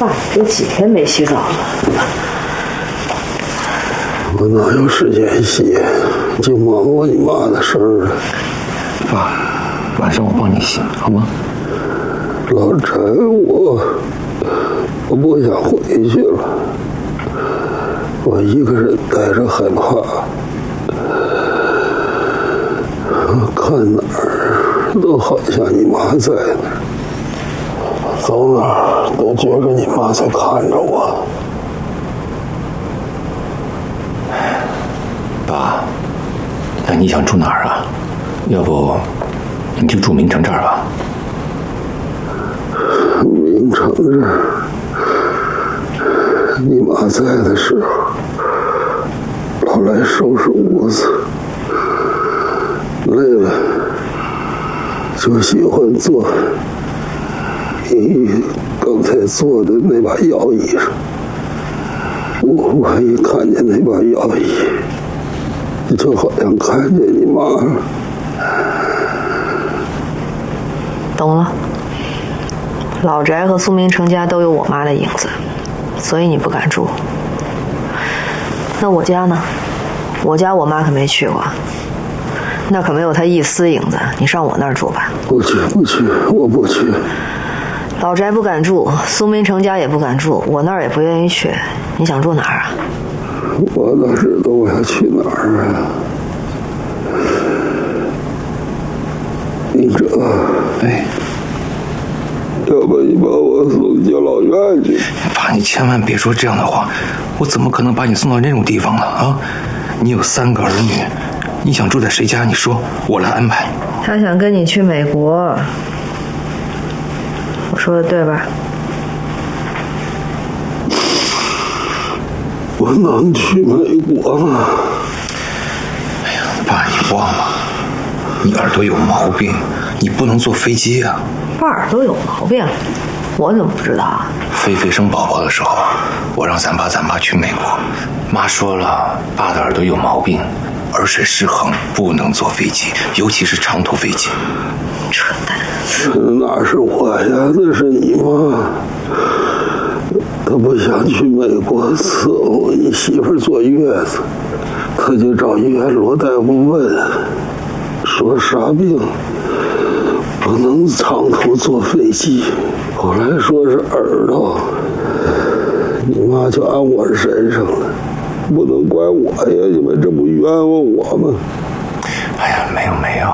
饭，都几天没洗澡了。 我哪有时间洗？就忙活你妈的事儿了。 爸，晚上我帮你洗，好吗？ 老柴，我不想回去了，我一个人待着害怕，看哪儿都好像你妈在那儿，走哪儿都觉着你妈在看着我。 爸，那你想住哪儿啊？要不你就住明城这儿吧。 明城这儿，你妈在的时候，老来收拾屋子，累了就喜欢做你刚才做的那把摇椅上。我一看见那把摇椅，就好像看见你妈了。 懂了。老宅和苏明成家都有我妈的影子，所以你不敢住。那我家呢？我家我妈可没去过，那可没有她一丝影子。你上我那儿住吧。 不去，我不去。 老宅不敢住，苏明成家也不敢住，我那儿也不愿意去。你想住哪儿啊？ 我哪知道我要去哪儿啊？你这，要不你把我送敬老院去？ 爸，你千万别说这样的话，我怎么可能把你送到那种地方呢？啊，你有3个儿女，你想住在谁家？你说，我来安排。 他想跟你去美国，我说的对吧？ 我能去美国吗？ 哎呀，爸，你忘了，你耳朵有毛病，你不能坐飞机啊。 爸耳朵有毛病，我怎么不知道啊？ 菲菲生宝宝的时候，我让咱爸咱妈去美国，妈说了，爸的耳朵有毛病，耳水失衡，不能坐飞机，尤其是长途飞机。 扯淡！ 哪是我呀？那是你妈。他不想去美国伺候你媳妇坐月子，他就找医院罗大夫问，说啥病不能长途坐飞机，后来说是耳朵，你妈就按我身上了，不能怪我呀，你们这不冤枉我吗？ 哎呀，没有，